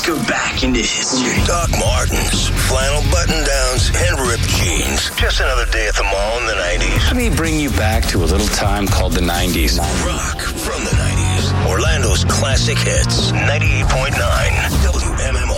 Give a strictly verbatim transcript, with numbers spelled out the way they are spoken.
go back into history. Doc Martens, flannel button-downs, and ripped jeans. Just another day at the mall in the nineties. Let me bring you back to a little time called the nineties. Rock from the nineties. Orlando's classic hits. ninety-eight point nine W M M R.